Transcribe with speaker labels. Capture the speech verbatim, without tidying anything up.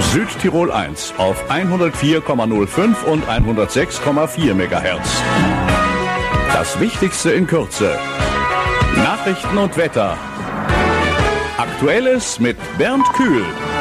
Speaker 1: Südtirol eins auf hundertvier Komma null fünf und hundertsechs Komma vier Megahertz. Das Wichtigste in Kürze. Nachrichten und Wetter. Aktuelles mit Bernd Kühl.